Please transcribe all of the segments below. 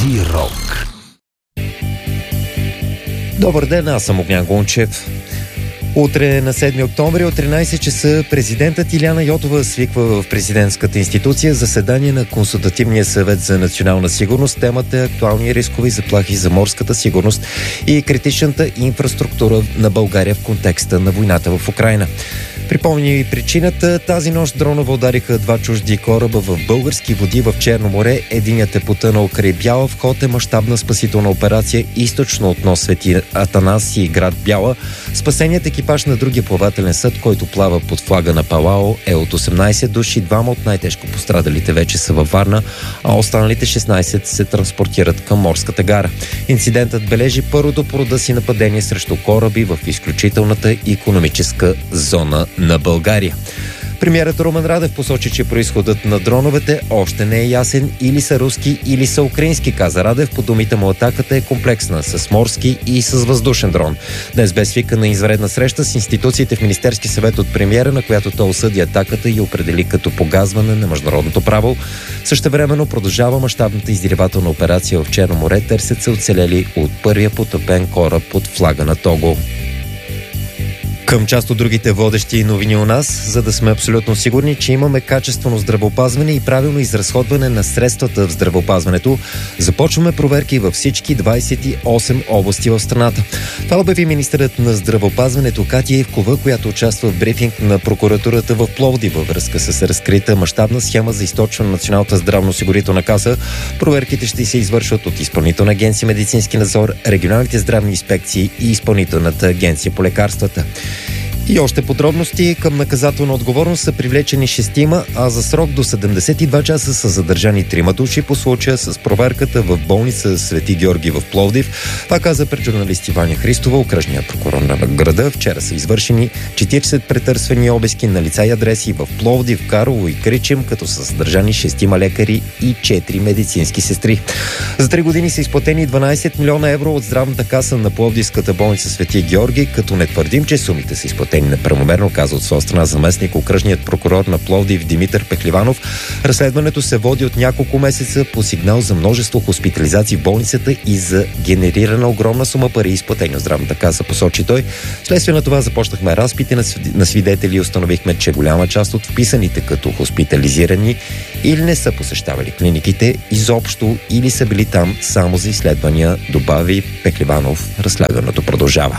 Зирок. Добър ден, аз съм Огнян Гончев. Утре на 7 октомври от 13 часа президентът Илияна Йотова свиква в президентската институция заседание на Консултативния съвет за национална сигурност. Темата е актуални рискови заплахи за морската сигурност и критичната инфраструктура на България в контекста на войната в Украйна. Припомни и причината. Тази нощ дронове удариха 2 чужди кораба в български води в Черно море. Единият е потънал край Бяла. В ход е мащабна спасителна операция източно от нос Свети Атанасий, град Бяла. Спасеният екипаж на другия плавателен съд, който плава под флага на Палао, е от 18 души. 2 от най-тежко пострадалите вече са във Варна, а останалите 16 се транспортират към морската гара. Инцидентът бележи първото по рода си нападение срещу кораби в изключителната икономическа зона на България. Премиерът Румен Радев посочи, че произходът на дроновете още не е ясен, или са руски, или са украински, каза Радев. По думите му атаката е комплексна, с морски и с въздушен дрон. Днес бе свикана извънредна среща с институциите в Министерски съвет от премиера, на която той осъди атаката и определи като погазване на международното право. Същевременно продължава мащабната издирвателна операция в Черно море. Търсят се оцелели от първия потопен кораб под флага на Того. Към част от другите водещи новини у нас, за да сме абсолютно сигурни, че имаме качествено здравеопазване и правилно изразходване на средствата в здравеопазването, започваме проверки във всички 28 области в страната. Това обяви министърът на здравеопазването Катя Ивкова, която участва в брифинг на прокуратурата в Пловдив във връзка с разкрита мащабна схема за източване на Националната здравноосигурителна каса. Проверките ще се извършват от Изпълнителна агенция медицински надзор, регионалните здравни инспекции и Изпълнителната агенция по лекарствата. И още подробности. Към наказателна отговорност са привлечени 6, а за срок до 72 часа са задържани 3 души по случая с проверката в болница Свети Георги в Пловдив. Това каза пред журналисти Ваня Христова, окръжния прокурор на града. Вчера са извършени 40 претърсвани обиски на лица и адреси в Пловдив, Карлово и Кричим, като са задържани 6 лекари и 4 медицински сестри. За 3 години са изплатени 12 милиона евро от здравната каса на Пловдивската болница Свети Георги, като не твърдим, че сумите са изплатени неправомерно, каза от своя страна заместник окръжният прокурор на Пловдив Димитър Пехливанов. Разследването се води от няколко месеца по сигнал за множество хоспитализации в болницата и за генерирана огромна сума пари, изплатени от здравната каса, посочи той. Вследствие на това започнахме разпити на свидетели и установихме, че голяма част от вписаните като хоспитализирани или не са посещавали клиниките изобщо, или са били там само за изследвания, добави Пехливанов. Разследването продължава.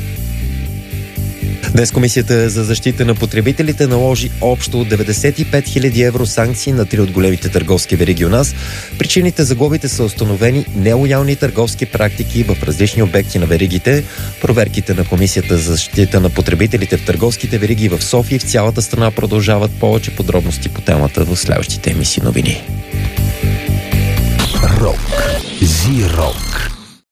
Днес Комисията за защита на потребителите наложи общо 95 000 евро санкции на 3 от големите търговски вериги у нас. Причините за глобите са установени нелоялни търговски практики в различни обекти на веригите. Проверките на Комисията за защита на потребителите в търговските вериги в София и в цялата страна продължават. Повече подробности по темата в следващите емисии новини. Рок. Зирок.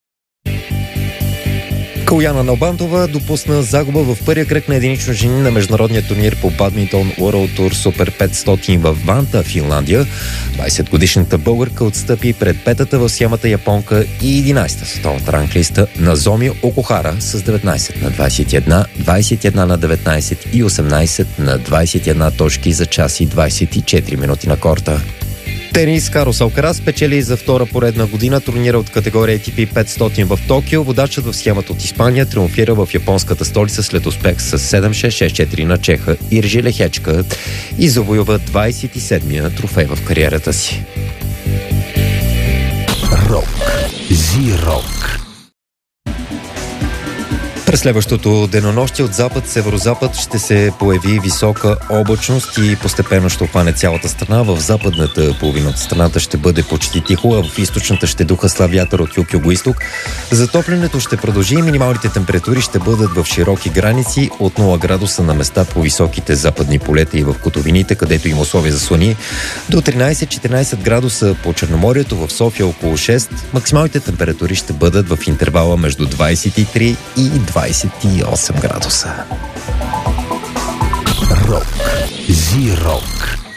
Калояна Налбантова допусна загуба в първия кръг на единично жени на международния турнир по бадминтон World Tour Super 500 в Ванта, Финландия. 20-годишната българка отстъпи пред петата в схемата японка и 11-та световната ранглиста Назоми Окухара с 19 на 21, 21 на 19 и 18 на 21 точки за час и 24 минути на корта. Тенис. Карлос Алкарас печели за втора поредна година турнира от категория ATP 500 в Токио. Водачът в схемата от Испания триумфира в японската столица след успех с 7-6-6-4 на чеха Иржи Лехечка и завоюва 27-я трофей в кариерата си. Рок. Зирок. През следващото денонощие от запад-северозапад ще се появи висока облачност и постепенно ще обхване цялата страна. В западната половина от страната ще бъде почти тихо, а в източната ще духа слаб вятър от юг-югоизток. Затоплянето ще продължи и минималните температури ще бъдат в широки граници от 0 градуса на места по високите западни полета и в котовините, където има условия за слани, до 13-14 градуса по Черноморието, в София около 6. Максималните температури ще бъдат в интервала между 23 и 28 градуса. Рок. Зирок.